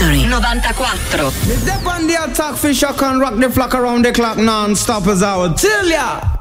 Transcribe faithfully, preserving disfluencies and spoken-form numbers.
Factory novantaquattro. The dep on the attack fish can rock the flock around the clock non-stop as I would tell ya.